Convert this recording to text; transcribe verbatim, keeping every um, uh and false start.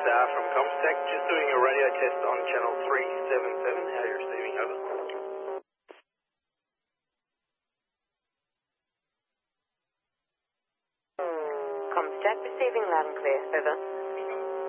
uh, from Comstech, just doing a radio test on channel three seven seven. How are you receiving? Over. Comstech receiving loud and clear. Over.